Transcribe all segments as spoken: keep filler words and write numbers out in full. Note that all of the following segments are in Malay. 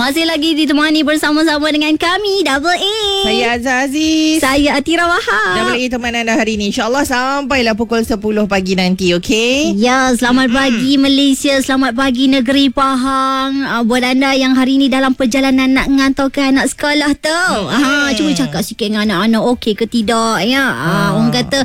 Masih lagi ditemani bersama-sama dengan kami Double A. Saya Azhar Aziz. Saya Atira Wahab. Double A teman anda hari ini, InsyaAllah sampailah pukul sepuluh pagi nanti. Okay? Ya, selamat hmm. pagi Malaysia. Selamat pagi negeri Pahang. uh, Buat anda yang hari ini dalam perjalanan nak ngantarkan anak sekolah tu, hmm. ha, cuba cakap sikit dengan anak-anak okey ke tidak ya. ha, Orang kata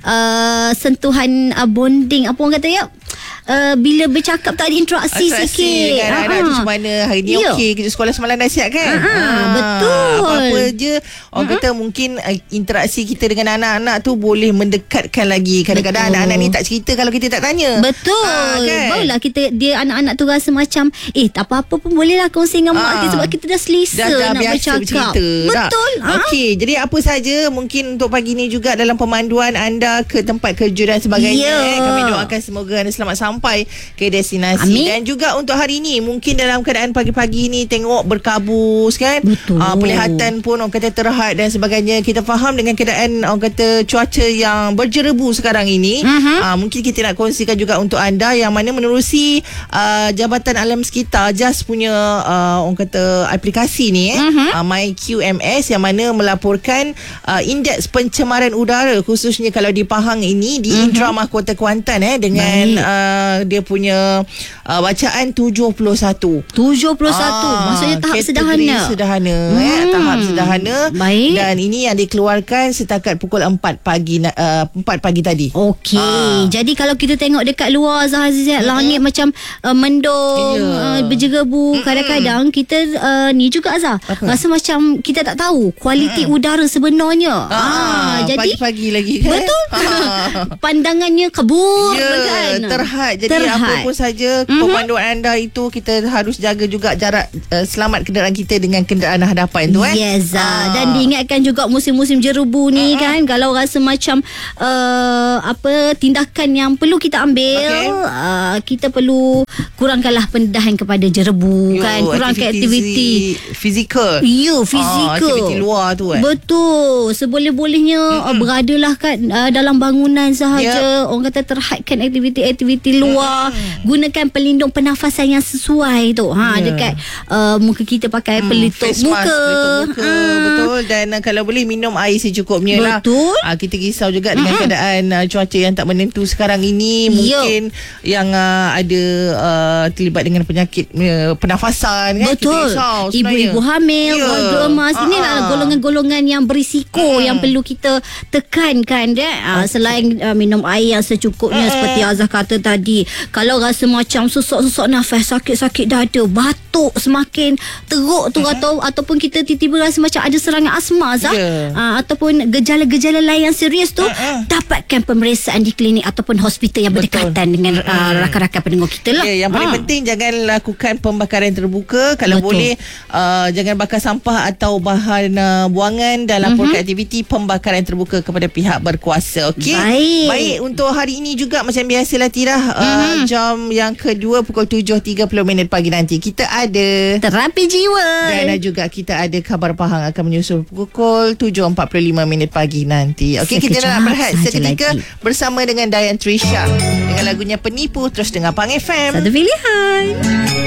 uh, sentuhan uh, bonding, apa orang kata ya, Uh, bila bercakap tak ada interaksi, interaksi sikit kan, anak tu macam mana hari ni okey, kerja sekolah semalam dah siap kan. Aha, ha, betul. Apa-apa je orang uh-huh. kata mungkin uh, interaksi kita dengan anak-anak tu boleh mendekatkan lagi. Kadang-kadang betul. Anak-anak ni tak cerita kalau kita tak tanya. Betul. ha, kan? Barulah kita, dia anak-anak tu rasa macam eh tak apa-apa pun bolehlah kongsi dengan mak kita sebab kita dah selesa dah, dah nak bercakap bercerita. Betul. ha? Okey, jadi apa saja mungkin untuk pagi ni juga dalam pemanduan anda ke tempat kerja dan sebagainya. yeah. eh, Kami doakan semoga anda selamat sampai ke destinasi. Amin. Dan juga untuk hari ni mungkin dalam keadaan pagi-pagi ni tengok berkabus kan. Betul. uh, Pelihatan pun orang kata terhad dan sebagainya. Kita faham dengan keadaan orang kata cuaca yang berjerebu sekarang ini. uh-huh. uh, Mungkin kita nak kongsikan juga untuk anda yang mana menerusi uh, Jabatan Alam Sekitar J A S punya uh, orang kata aplikasi ni eh, uh-huh. uh, My Q M S yang mana melaporkan uh, indeks pencemaran udara khususnya kalau di Pahang ini di uh-huh. Indra Mahkota Kuantan eh dengan uh, dia punya uh, bacaan tujuh puluh satu. tujuh puluh satu ah, maksudnya tahap sederhana. sederhana hmm. eh, tahap sederhana. Baik. Dan ini yang dikeluarkan setakat pukul empat pagi uh, empat pagi tadi. Okey. Ah. Jadi kalau kita tengok dekat luar Azhar Aziz, mm-hmm. langit macam uh, mendung, yeah. uh, berjerebu, mm-hmm. kadang-kadang kita uh, ni juga Azhar rasa macam kita tak tahu kualiti mm-hmm. udara sebenarnya. Ah, ah jadi pagi-pagi lagi kan. Betul. Pandangannya kabur, yeah, kan. Terhad. Jadi terhad. apa pun saja mm-hmm. pemanduan anda itu kita harus jaga juga jarak uh, selamat kenderaan kita dengan kenderaan hadapan tu eh. Yes. Ah. Dan diingatkan juga musim-musim jerebu ni uh-huh. kan, kalau rasa macam uh, apa tindakan yang perlu kita ambil, okay. uh, kita perlu kurangkanlah pendedahan kepada jerebu. Yo, kan, kurangkan aktiviti fizikal. Ya, fizikal. Ah, aktiviti luar tu kan. Betul. Seboleh-bolehnya mm-hmm. uh, beradalah kan uh, dalam bangunan sahaja. Yep. Orang kata terhadkan aktiviti-aktiviti luar. Mm. Gunakan pelindung pernafasan yang sesuai tu. Ha, yeah. Dekat uh, muka kita pakai mm. pelitup Face muka. Mask, pelitup muka. Ha. Betul. Dan uh, kalau boleh minum air secukupnya. Betul. lah. Uh, kita risau juga mm-hmm. dengan keadaan uh, cuaca yang tak menentu sekarang ini. Mungkin Yo. yang uh, ada uh, terlibat dengan penyakit uh, pernafasan kan. Betul. Kita risau sebenarnya. Ibu-ibu hamil, yeah. warga emas. Uh-huh. Inilah golongan-golongan yang berisiko uh-huh. yang perlu kita tekankan. Uh, selain uh, minum air yang secukupnya uh-huh. seperti Azhar kata tadi. Kalau rasa macam susuk-susuk nafas, sakit-sakit dada, batuk semakin teruk tu, uh-huh. atau ataupun kita tiba-tiba rasa macam ada serangan asma Azhar, yeah. uh, ataupun gejala-gejala lain yang serius tu, uh-huh. dapatkan pemeriksaan di klinik ataupun hospital yang berdekatan Betul. dengan uh, rakan-rakan pendengar kita lah. Yeah, yang paling ha. penting jangan lakukan pembakaran terbuka. Kalau Betul. boleh uh, jangan bakar sampah atau bahan uh, buangan dan laporkan uh-huh. aktiviti pembakaran terbuka kepada pihak berkuasa. Okey. Baik. Baik, untuk hari ini juga macam biasalah Tirah, uh, uh-huh. jam yang kedua pukul tujuh tiga puluh minit pagi nanti kita ada Terapi Jiwa. Dan juga kita ada Khabar Pahang akan menyusul pukul tujuh empat puluh lima minit pagi nanti. Okey, kita nak berehat seketika bersama dengan Dayan Trisha dengan lagunya Penipu. Terus dengar Pang F M. Satu pilihan.